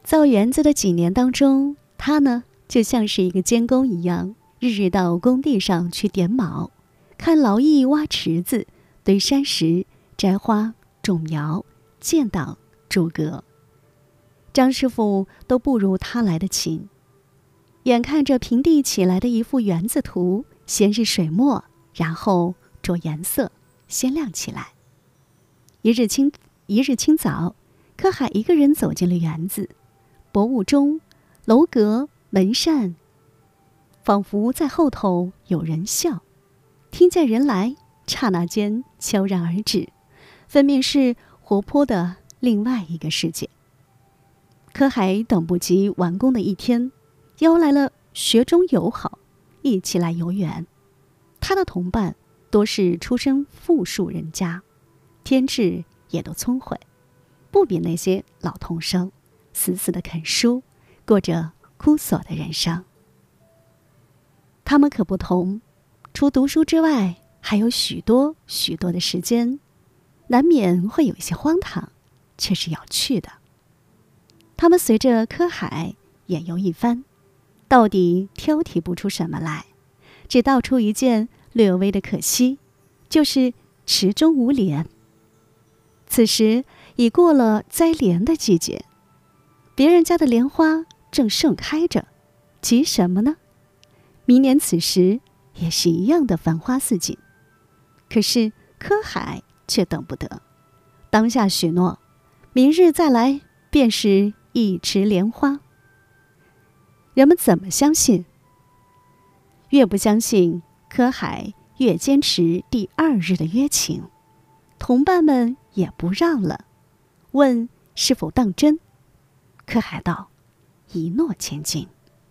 造园子的几年当中，他呢就像是一个监工一样，日日到工地上去点卯，看劳役挖池子、堆山石、摘花、种苗、建档、诸葛。张师傅都不如他来的勤。眼看着平地起来的一幅园子图，先是水墨，然后着颜色，鲜亮起来。一日清早，柯海一个人走进了园子。薄雾中，楼阁门扇，仿佛在后头有人笑。听见人来，刹那间悄然而止，分明是活泼的另外一个世界。柯海等不及完工的一天，邀来了学中友好，一起来游园。他的同伴多是出身富庶人家，天智也都聪慧，不比那些老童生死死地啃书，过着枯索的人生。他们可不同，除读书之外，还有许多许多的时间，难免会有一些荒唐，却是有趣的。他们随着柯海眼游一番，到底挑剔不出什么来，只道出一件略微的可惜，就是池中无莲。此时已过了摘莲的季节，别人家的莲花正盛开着，急什么呢？明年此时也是一样的繁花似锦。可是柯海却等不得，当下许诺，明日再来便是一池莲花。人们怎么相信？越不相信，柯海越坚持第2日的约情。同伴们也不让了，问是否当真。柯海道：一诺千金。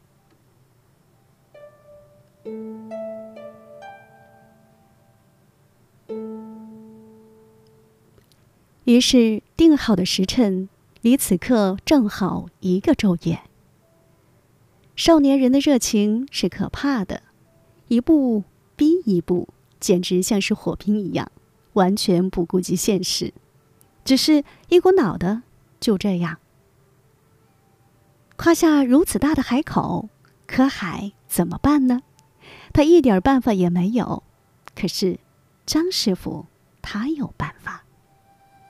于是定好的时辰，离此刻正好1个昼夜。少年人的热情是可怕的，一步逼一步，简直像是火拼一样，完全不顾及现实，只是一股脑的就这样。夸下如此大的海口，柯海怎么办呢？他一点办法也没有。可是张师傅他有办法。